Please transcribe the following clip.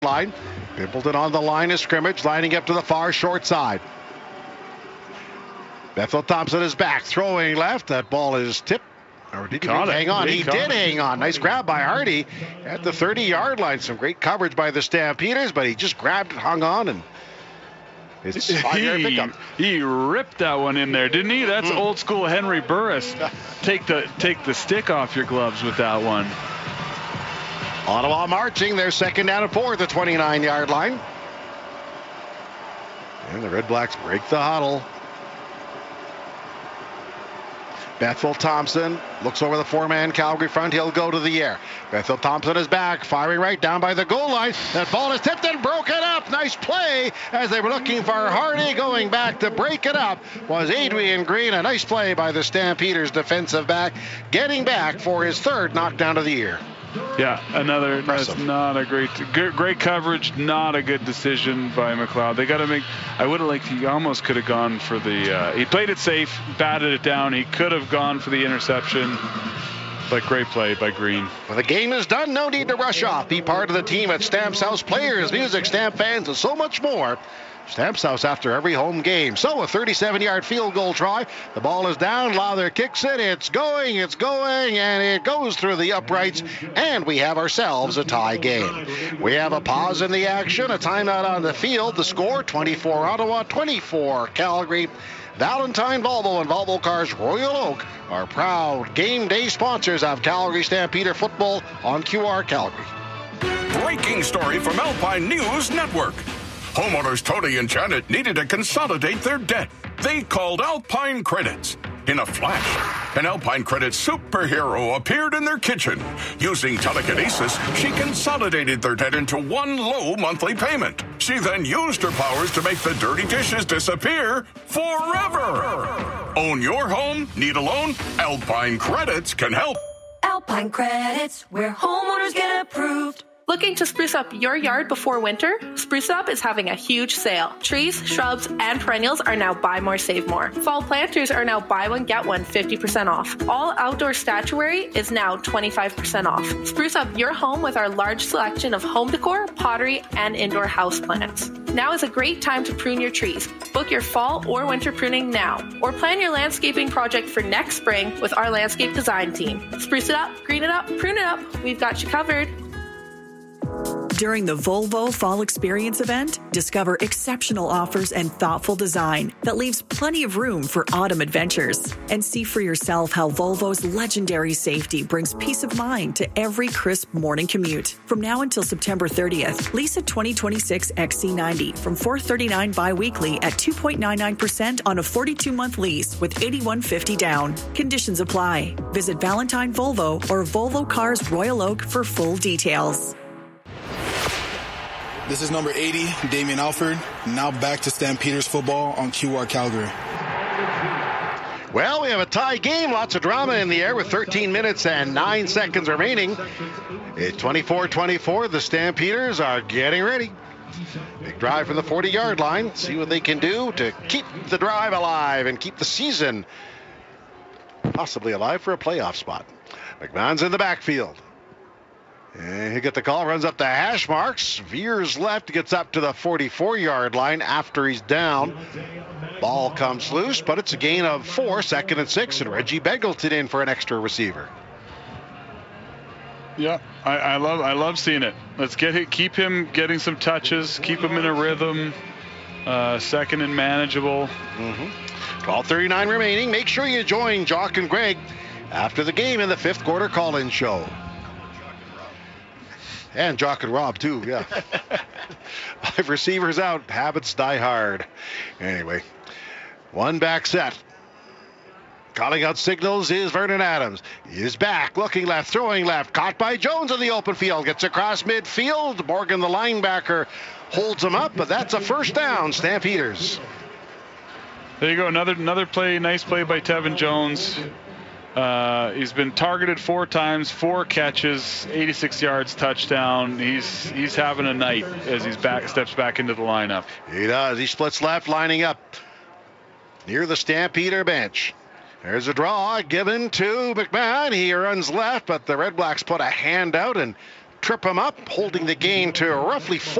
line. Pimpleton on the line of scrimmage, lining up to the far short side. Bethel Thompson is back, throwing left. That ball is tipped. Or did he hang on? He did hang on. Nice grab by Hardy at the 30-yard line. Some great coverage by the Stampeders, but he just grabbed it, hung on, and it's 5-yard pickup. He ripped that one in there, didn't he? That's old school Henry Burris. Take the stick off your gloves with that one. Ottawa marching. They're second down and 4 at the 29-yard line. And the Red Blacks break the huddle. Bethel Thompson looks over the 4-man Calgary front. He'll go to the air. Bethel Thompson is back, firing right down by the goal line. That ball is tipped and broken up. Nice play as they were looking for Hardy. Going back to break it up was Adrian Green. A nice play by the Stampeders defensive back, getting back for his third knockdown of the year. Yeah, another. Impressive. That's not a great coverage. Not a good decision by McLeod. They got to make. I would have liked. He almost could have gone for the. He played it safe, batted it down. He could have gone for the interception. But great play by Green. Well, the game is done. No need to rush off. Be part of the team at Stamps House. Players, music, Stamp fans, and so much more. Stamps House after every home game. So a 37-yard field goal try. The ball is down. Lawler kicks it. It's going, and it goes through the uprights. And we have ourselves a tie game. We have a pause in the action, a timeout on the field. The score, 24 Ottawa, 24 Calgary. Valentine Volvo and Volvo Cars Royal Oak are proud game day sponsors of Calgary Stampeder football on QR Calgary. Breaking story from Alpine News Network. Homeowners Tony and Janet needed to consolidate their debt. They called Alpine Credits. In a flash, an Alpine Credits superhero appeared in their kitchen. Using telekinesis, she consolidated their debt into one low monthly payment. She then used her powers to make the dirty dishes disappear forever. Own your home? Need a loan? Alpine Credits can help. Alpine Credits, where homeowners get approved. Looking to spruce up your yard before winter? Spruce Up is having a huge sale. Trees, shrubs, and perennials are now buy more, save more. Fall planters are now buy one, get one 50% off. All outdoor statuary is now 25% off. Spruce up your home with our large selection of home decor, pottery, and indoor houseplants. Now is a great time to prune your trees. Book your fall or winter pruning now, or plan your landscaping project for next spring with our landscape design team. Spruce it up, green it up, prune it up. We've got you covered. During the Volvo Fall Experience event, discover exceptional offers and thoughtful design that leaves plenty of room for autumn adventures. And see for yourself how Volvo's legendary safety brings peace of mind to every crisp morning commute. From now until September 30th, lease a 2026 XC90 from $439 bi-weekly at 2.99% on a 42-month lease with $8,150 down. Conditions apply. Visit Valentine Volvo or Volvo Cars Royal Oak for full details. This is number 80, Damian Alford. Now back to Stampeders football on QR Calgary. Well, we have a tie game. Lots of drama in the air with 13 minutes and 9 seconds remaining. It's 24-24. The Stampeders are getting ready. Big drive from the 40-yard line. See what they can do to keep the drive alive and keep the season possibly alive for a playoff spot. McMahon's in the backfield. And he'll get the call, runs up the hash marks, veers left, gets up to the 44-yard line after he's down. Ball comes loose, but it's a gain of 4, 2nd and 6, and Reggie Begelton in for an extra receiver. Yeah, I love seeing it. Let's keep him getting some touches, keep him in a rhythm, second and manageable. 12:39 remaining. Make sure you join Jock and Greg after the game in the 5th quarter call-in show. And Jock and Rob, too, yeah. 5 receivers out. Habits die hard. Anyway, one back set. Calling out signals is Vernon Adams. He is back, looking left, throwing left. Caught by Jones in the open field. Gets across midfield. Morgan, the linebacker, holds him up, but that's a first down. Stampeders. There you go. Another play. Nice play by Tevin Jones. He's been targeted 4 times, 4 catches, 86 yards, touchdown. He's having a night as he's steps back into the lineup. He does. He splits left, lining up near the Stampeder bench. There's a draw given to McMahon. He runs left, but the Red Blacks put a hand out and trip him up, holding the gain to roughly